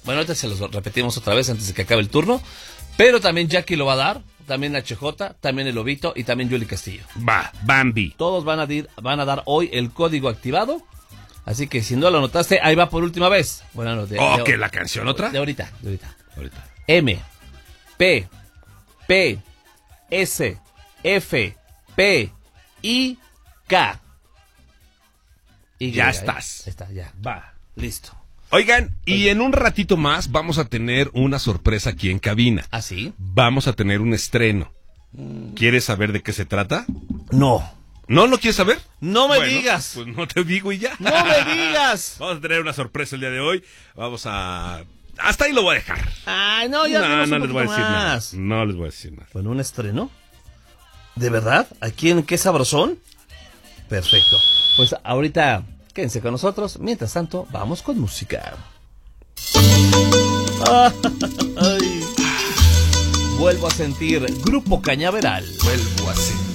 Bueno, ahorita se los repetimos otra vez antes de que acabe el turno. Pero también Jackie lo va a dar, también HJ, también el Lobito y también Yuli Castillo. Va, Bambi. Todos van a dar hoy el código activado. Así que si no lo anotaste, ahí va por última vez. Bueno, ¿qué? ¿La canción otra? De ahorita. M, P, P, S, F, P, I, K. Y ya estás. Está, ya. Va. Listo. Oigan, y en un ratito más vamos a tener una sorpresa aquí en cabina. ¿Ah, sí? Vamos a tener un estreno. ¿Quieres saber de qué se trata? No. ¿No lo quieres saber? No me digas. Pues no te digo y ya. No me digas. Vamos a tener una sorpresa el día de hoy. Hasta ahí lo voy a dejar. Ay, no, ya no les voy a decir nada. No les voy a decir nada. Bueno, un estreno. ¿De verdad? ¿Aquí en Qué Sabrosón? Perfecto. Pues ahorita quédense con nosotros. Mientras tanto, vamos con música. Ay. Vuelvo a sentir Grupo Cañaveral. Vuelvo a sentir.